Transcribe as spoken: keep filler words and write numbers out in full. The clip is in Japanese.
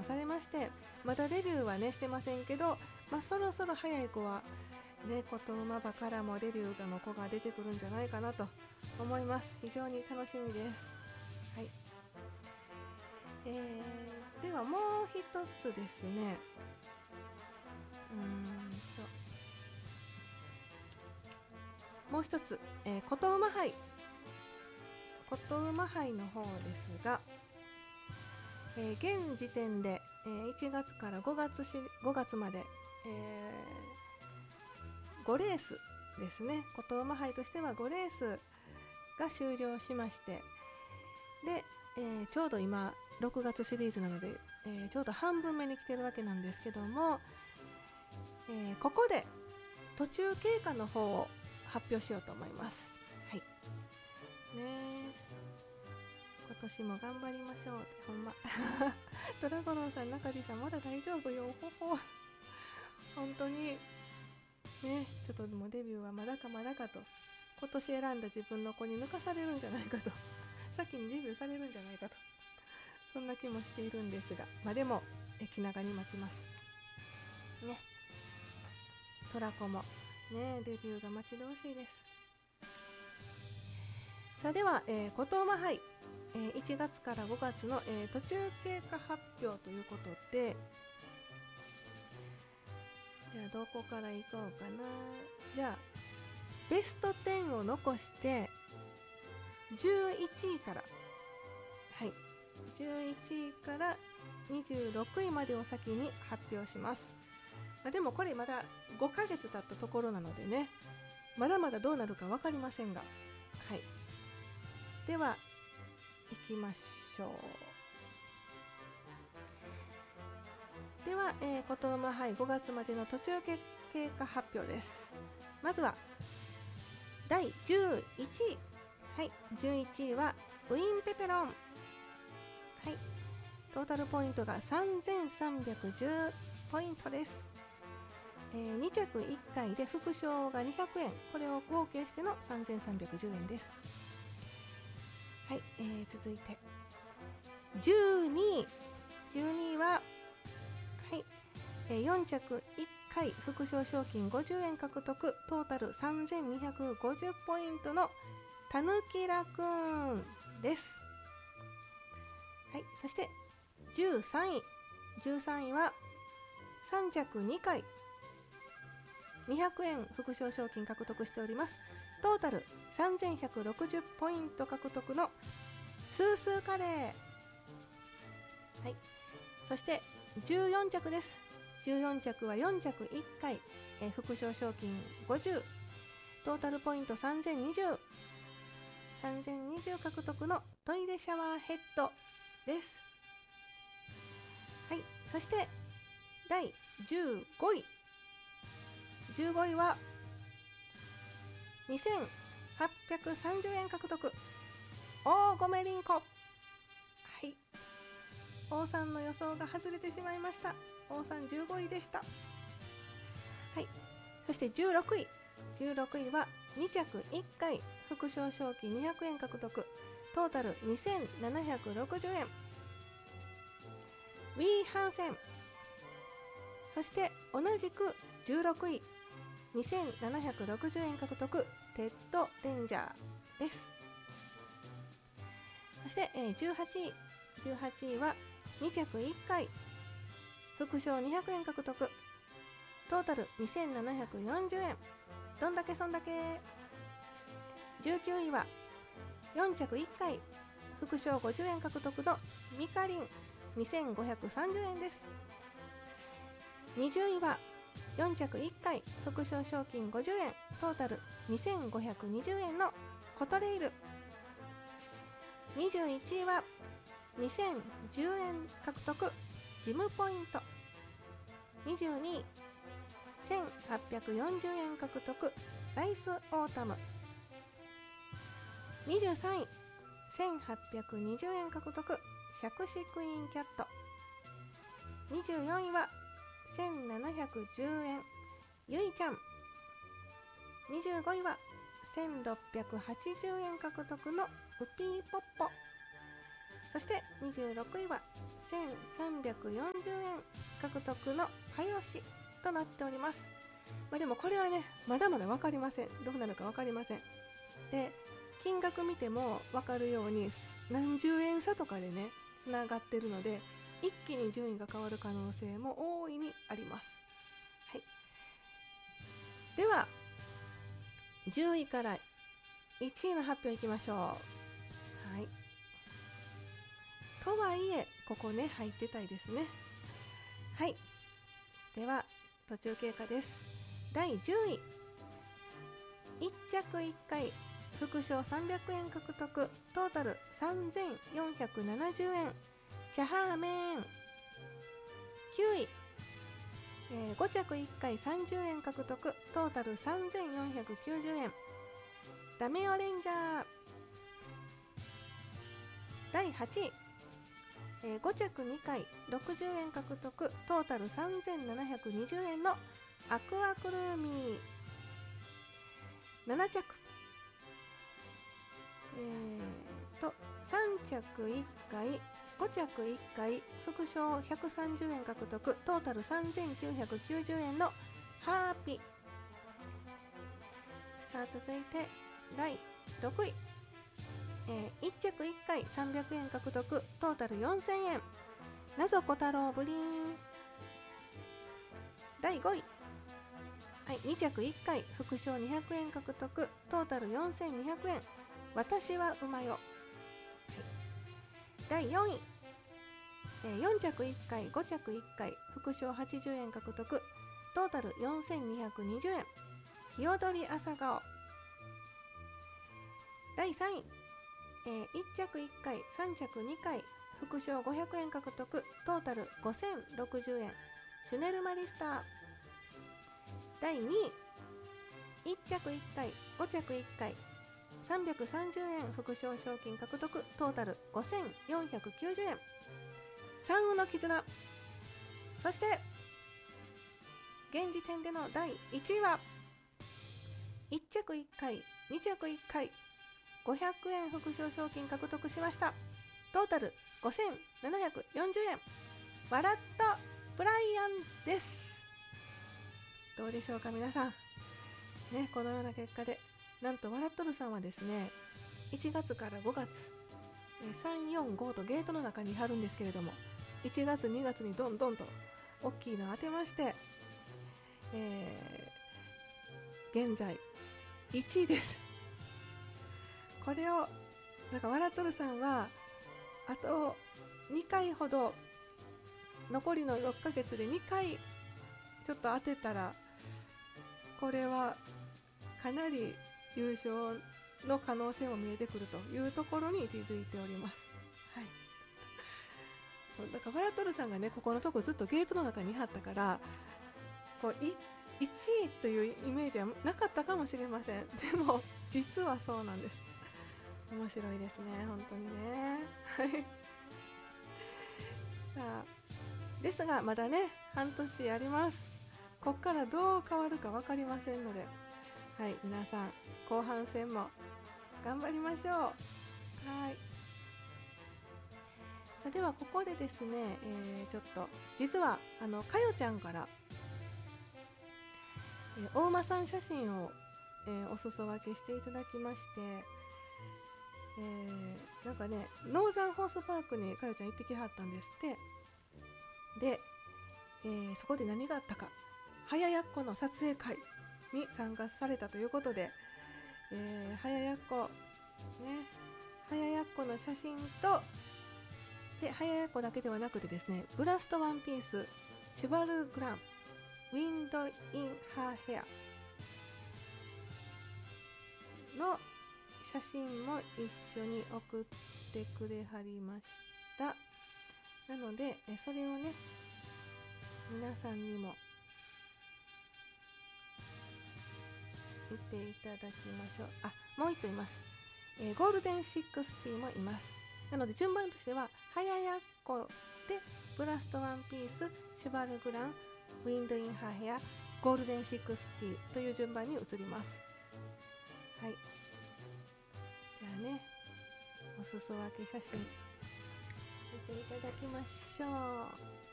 されまして、まだデビューはねしてませんけど、まあ、そろそろ早い子はね、こと馬場からもデビューの子が出てくるんじゃないかなと思います。非常に楽しみです。はい、えー、ではもう一つですね、うーんともう一つ、えー、こと馬杯こと馬杯の方ですが、えー、現時点で、えー、いちがつからごがつしごがつまで、えー、ごレースですね。こと馬杯としてはごレースが終了しまして、で、えー、ちょうど今ろくがつシリーズなので、えー、ちょうど半分目に来てるわけなんですけども、えー、ここで途中経過の方を発表しようと思います。はいね、今年も頑張りましょうって、ほんまドラゴロンさん、中地さん、まだ大丈夫よ、ほほ本当にね、ちょっともうデビューはまだかまだかと、今年選んだ自分の子に抜かされるんじゃないかと先にデビューされるんじゃないかと、そんな気もしているんですが、まあでも気長に待ちますね。トラコもね、デビューが待ち遠しいです。さあでは、えー、こと馬杯、えー、いちがつからごがつの、えー、途中経過発表ということで、じゃあどこからいこうかな。じゃあベストじゅうを残してじゅういちいから、はい、じゅういちいからにじゅうろくいまでを先に発表します。まあ、でもこれまだごかげつ経ったところなのでね、まだまだどうなるか分かりませんが、はい、では行きましょう。では、えー、こと馬杯ごがつまでの途中経過発表です。まずはだいじゅういちい、はい、じゅういちいはウィンペペロン、はい、トータルポイントがさんぜんさんびゃくじゅうポイントです。えー、に着いっかいで副賞がにひゃくえん、これを合計してのさんぜんさんびゃくじゅうえんです。はい、えー、続いてじゅうにい、じゅうにいは、はい、えー、よん着いっかい副賞賞金ごじゅうえん獲得、トータルさんぜんにひゃくごじゅうポイントのたぬきラクーンです。はい、そしてじゅうさんい、じゅうさんいはさん着にかいにひゃくえん副賞賞金獲得しております。トータルさんぜんひゃくろくじゅうポイント獲得のスースーカレー、はい、そしてじゅうよん着です。じゅうよん着はよん着いっかい、えー、副賞賞金ごじゅう、トータルポイントさんぜんにじゅう、さんぜんにじゅう獲得のトイレシャワーヘッドです。はい、そしてだいじゅうごい、じゅうごいはにせんはっぴゃくさんじゅうえん獲得、おーごめりんこ、はい、王さんの予想が外れてしまいました。王さんじゅうごいでした。はい、そしてじゅうろくい、じゅうろくいはに着いっかい副賞賞金にひゃくえん獲得、トータルにせんななひゃくろくじゅうえん、ウィーハンセン。そして同じくじゅうろくい、にせんななひゃくろくじゅうえん獲得、テッドレンジャーです。そして、えー、じゅうはちい、じゅうはちいはに着いっかい副賞にひゃくえん獲得、トータルにせんななひゃくよんじゅうえん、どんだけそんだけ。じゅうきゅういはよん着いっかい副賞ごじゅうえん獲得のミカリン、にせんごひゃくさんじゅうえんです。にじゅういはよん着いっかい副賞賞金ごじゅうえん、トータルにせんごひゃくにじゅうえんのコトレイル。にじゅういちいはにせんじゅうえん獲得、ジムポイント。にじゅうにい、せんはっぴゃくよんじゅうえん獲得、ライスオータム。にじゅうさんい、せんはっぴゃくにじゅうえん獲得、シャクシクイーンキャット。にじゅうよんいはせんななひゃくじゅうえん、ゆいちゃん。にじゅうごいはせんろっぴゃくはちじゅうえん獲得のウピーポッポ。そしてにじゅうろくいはせんさんびゃくよんじゅうえん獲得の佳代子となっております。まあ、でもこれはねまだまだ分かりません。どうなるか分かりません。で金額見ても分かるように何十円差とかでねつながってるので、一気に順位が変わる可能性も大いにあります。はい、ではじゅういからいちいの発表いきましょう。はい、とはいえここね入ってたいですね。はい、では途中経過です。だいじゅうい、いっ着いっかい副賞さんびゃくえん獲得、トータルさんぜんよんひゃくななじゅうえん、チャハーメン。きゅうい、えー、ご着いっかいさんじゅうえん獲得、トータルさんぜんよんひゃくきゅうじゅうえん、ダメオレンジャー。だいはちい、えー、ご着にかいろくじゅうえん獲得、トータルさんぜんななひゃくにじゅうえんのアクアクルーミー。なな着、えーとさん着いっかいご着いっかい副賞ひゃくさんじゅうえん獲得、トータルさんぜんきゅうひゃくきゅうじゅうえんのハーピ。さあ続いてだいろくい、えー、いっ着いっかいさんびゃくえん獲得、トータルよんせんえん、謎小太郎ブリーン。だいごい、はい、に着いっかい副賞にひゃくえん獲得、トータルよんせんにひゃくえん、私は馬よ。はい、だいよんい、えー、よん着いっかいご着いっかい副賞はちじゅうえん獲得、トータルよんせんにひゃくにじゅうえん、日踊り朝顔。だいさんい、えー、いっ着いっかいさん着にかい副賞ごひゃくえん獲得、トータルごせんろくじゅうえん、シュネルマリスター。だいにい、いっ着いっかいご着いっかいさんびゃくさんじゅうえん副賞賞金獲得、トータルごせんよんひゃくきゅうじゅうえん、三羽の絆。そして現時点でのだいいちいは、いっ着いっかいに着いっかいごひゃくえん副賞賞金獲得しました。トータルごせんななひゃくよんじゅうえん、ワラットブライアンです。どうでしょうか皆さんね。このような結果で、なんとワラットルさんはですね、いちがつからごがつ、さん、よん、ごとゲートの中に貼るんですけれども、いちがつにがつにどんどんと大きいのを当てまして、えー、現在いちいです。これをなんかワラットルさんはあとにかいほど、残りのろっかげつでにかいちょっと当てたら、これはかなり優勝の可能性も見えてくるというところに位置づいております。はい、だからワラトルさんがね、ここのとこずっとゲートの中に貼ったから、こういいちいというイメージはなかったかもしれません。でも実はそうなんです。面白いですね、本当にね。はい。さあですがまだね半年あります。こっからどう変わるか分かりませんので、はい、皆さん後半戦も頑張りましょう。はい。さあではここでですね、えー、ちょっと実はあのかよちゃんから、えー、お馬さん写真を、えー、お裾分けしていただきまして、えー、なんかねノーザンホースパークにかよちゃん行ってきはったんですって。で、えー、そこで何があったか、早やっこの撮影会に参加されたということで、えー、早やっこね、早やっこの写真と、で早やっこだけではなくてですね、ブラストワンピースシュバルグランウィンドインハーヘアの写真も一緒に送ってくれはりました。なのでそれをね皆さんにも見ていただきましょう。あ、もう一頭います、えー、ゴールデンろくじゅうもいます。なので順番としては早やっこでブラストワンピースシュバルグランウィンドインハーヘアゴールデンろくじゅうという順番に移ります。はい、じゃあねお裾分け写真せていただきましょう。